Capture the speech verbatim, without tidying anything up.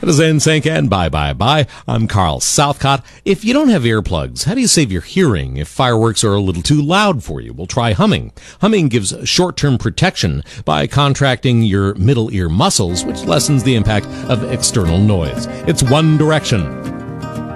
That is N Sync and Bye Bye Bye. I'm Carl Southcott. If you don't have earplugs, how do you save your hearing if fireworks are a little too loud for you? Well, try humming. Humming gives short-term protection by contracting your middle ear muscles, which lessens the impact of external noise. It's One Direction.